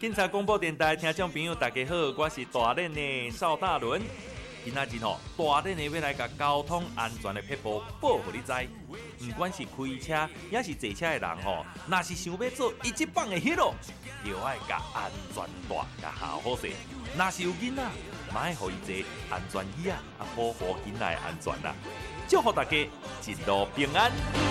警察广播电台听众朋友大家好，我是大练的邵大伦。今仔日大练的要来甲交通安全的撇步报互你知。不管是开车也是坐车的人若是想要做一级棒的 hero， 就要甲安全带甲好好势。若是有囡仔，嘛要互伊坐安全椅保护囡仔的安全啦。祝福大家一路平安。